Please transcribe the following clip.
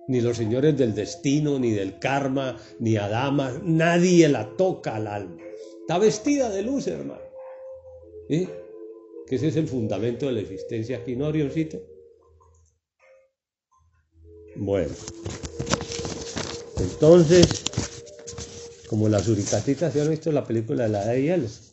ni los señores del destino, ni del karma, ni Adama, nadie la toca al alma. Está vestida de luz, hermano. ¿Sí? Que ese es el fundamento de la existencia aquí, ¿no, Orioncito? Bueno, entonces, como las suricatitas, ¿se han visto la película de la Edad de Hielo?